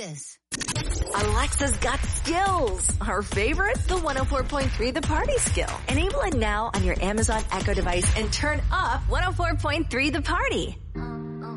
is. Alexa's got skills. Her favorite? The 104.3 The Party skill. Enable it now on your Amazon Echo device and turn up 104.3 The Party.